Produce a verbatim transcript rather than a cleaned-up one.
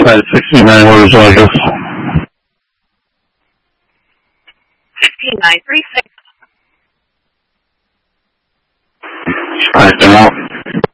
At sixty-nine horizontal. sixty-nine, three six. Strike them out.